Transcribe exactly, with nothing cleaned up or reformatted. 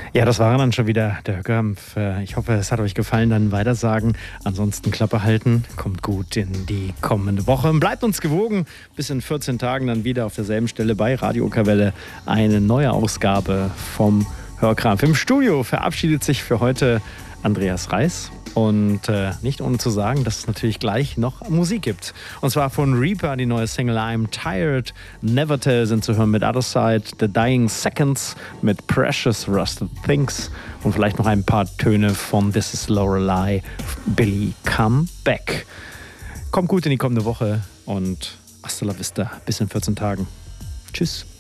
Ja, das war dann schon wieder der Hörkampf. Ich hoffe, es hat euch gefallen. Dann weitersagen. Ansonsten Klappe halten. Kommt gut in die kommende Woche. Bleibt uns gewogen. Bis in vierzehn Tagen dann wieder auf derselben Stelle bei Radio Okerwelle eine neue Ausgabe vom Hörkrampf. Im Studio verabschiedet sich für heute Andreas Reis. Und äh, nicht ohne zu sagen, dass es natürlich gleich noch Musik gibt. Und zwar von Reaper, die neue Single I'm Tired. Nevertell sind zu hören mit Other Side. The Dying Seconds mit Precious Rusted Things. Und vielleicht noch ein paar Töne von This is Lorelei, Billy Come Back. Kommt gut in die kommende Woche und hasta la vista. Bis in vierzehn Tagen. Tschüss.